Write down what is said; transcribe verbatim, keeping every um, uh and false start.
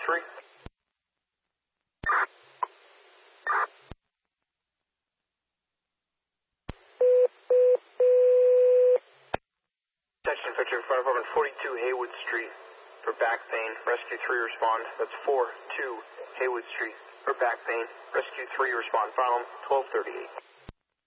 three. Attention, picture Fire Department forty-two Haywood Street for back pain. Rescue three respond. That's four two Haywood Street for back pain. Rescue three respond. Final twelve thirty-eight.